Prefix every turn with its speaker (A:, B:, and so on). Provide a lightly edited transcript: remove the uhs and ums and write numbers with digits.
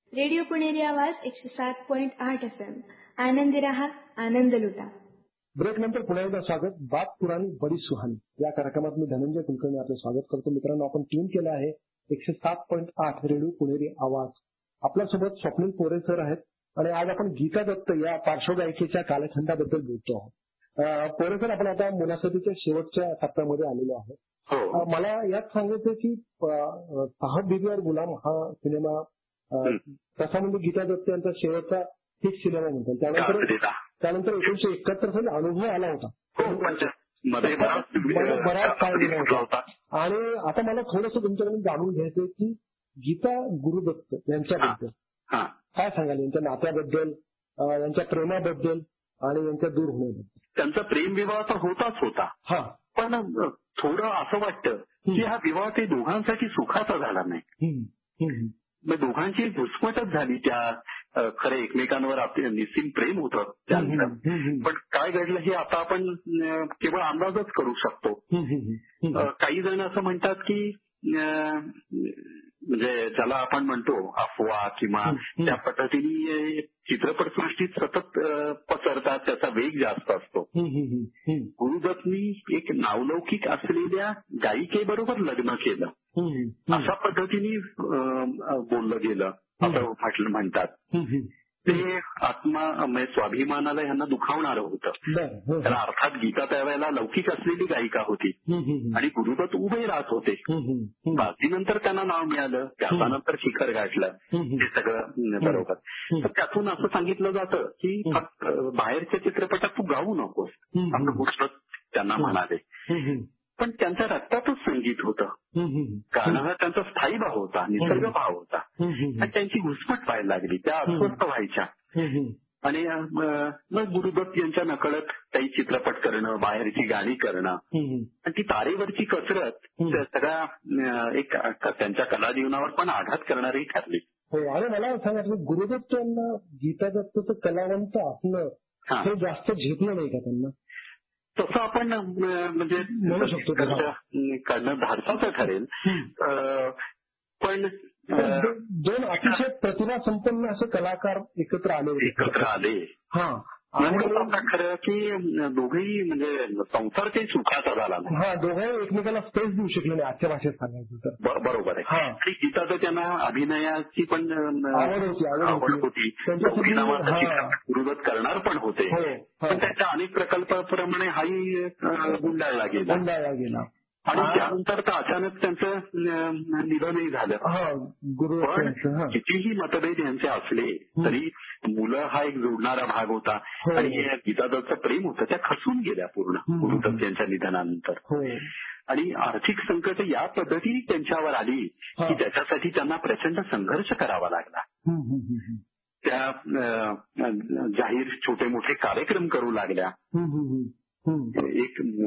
A: Radio पुणेरी आवाज 107.8 FM. आनंदी रहा, आनंद लुटा.
B: ब्रेक नंतर पुन्हा एकदा स्वागत. बात पुराणी बडी सुहानी या कार्यक्रमात मी धनंजय कुलकर्णी आपलं स्वागत करतो. मित्रांनो, आपण ट्यून केलं आहे 107.8 रेडिओ पुणेरी आवाज. आपल्यासोबत स्वप्नील पोरे सर आहेत आणि आज आपण गीता दत्त या पार्श्वगायिकेच्या कालखंडाबद्दल बोलतो आहोत. पोरे सर, आपण आता मुलाखतीच्या शेवटच्या टप्प्यामध्ये आलेलो आहोत. मला यात सांगायचं की साहब बीबी और गुलाम हा सिनेमा तसा म्हणजे गीता दत्त यांचा शेवटचा हिट सिनेमा म्हणतात. त्यानंतर 1971 साली अनुभव आला होता. बराच काळ गेला होता. आणि आता मला थोडंसं तुमच्याकडून जाणून घ्यायचं की गीता गुरुदत्त यांच्याबद्दल काय सांगाल, यांच्या नात्याबद्दल, यांच्या प्रेमाबद्दल आणि यांच्या दूर होण्याबद्दल.
C: त्यांचा प्रेमविवाह तर होताच होता, पण थोडं असं वाटतं की हा विवाह ते दोघांसाठी सुखाचा झाला नाही. मग दोघांची घुसमटच झाली. त्या खरं एकमेकांवर निस्सीम प्रेम होतं त्यांचं, पण काय घडलं हे आता आपण केवळ अंदाजच करू शकतो. काही जण असं म्हणतात की म्हणजे ज्याला आपण म्हणतो अफवा किंवा त्या पद्धतीने चित्रपटसृष्टीत सतत पसरतात, त्याचा वेग जास्त असतो. गुरुदत्तनी एक नावलौकिक असलेल्या गायिकेबरोबर लग्न केलं, अशा पद्धतीने बोललं गेलं असं म्हणतात. ते आत्मा स्वाभिमानाला यांना दुखावणारं होतं. त्याला अर्थात गीता त्यावेळेला लौकिक असलेली गायिका होती आणि गुरुदत्त उभे राहत होते. बाकीनंतर त्यांना नाव मिळालं, त्याच्यानंतर शिखर गाठलं, हे सगळं बरोबर. तर त्यातून असं सांगितलं जातं की बाहेरच्या चित्रपटात तू गाऊ नकोस, असं गुरुदत्त त्यांना म्हणाले. पण त्यांच्या रक्तातच संगीत होतं, गाणं हा त्यांचा स्थायी भाव होता, निसर्ग भाव होता. आणि त्यांची घुसमट व्हायला लागली, त्या अस्वस्थ व्हायच्या. आणि मग गुरुदत्त यांच्या नकळत काही चित्रपट करणं, बाहेरची गाणी करणं आणि ती तारेवरची कसरत सगळ्या एक त्यांच्या कलाजीवनावर पण आघात करणारी ठरली.
B: हो, आणि मला सांगितलं गुरुदत्त यांना गीता दत्तचं कलावंत असणं हे जास्त झेपलं नाही का त्यांना?
C: तसं आपण म्हणजे
B: म्हणू शकतो
C: करणं धाडसाचं ठरेल. पण
B: दोन अतिशय प्रतिभा संपन्न असे कलाकार एकत्र आले.
C: आणि खरं की दोघेही म्हणजे संसार काही सुखाचा झाला नाही.
B: दोघंही एकमेकाला स्पेस देऊ शकले नाही, आजच्या भाषेत सांगायचं तर.
C: बरोबर आहे. आणि गीता तर त्यांना अभिनयाची पण आवड होती. गुरुदत्त करणार पण होते, पण त्याच्या अनेक प्रकल्पाप्रमाणे हाही गुंडाळला गेला. आणि त्यानंतर तर अचानक त्यांचं निधनही झालं. पण कितीही मतभेद यांचे असले तरी मुलं हा एक जोडणारा भाग होता आणि गीतादत्तचं प्रेम होतं, त्या खचून गेल्या पूर्ण गुरुदत्त यांच्या निधनानंतर. आणि आर्थिक संकट या पद्धतीने त्यांच्यावर आली की त्याच्यासाठी त्यांना प्रचंड संघर्ष करावा लागला. त्या जाहीर छोटे मोठे कार्यक्रम करू लागल्या. एक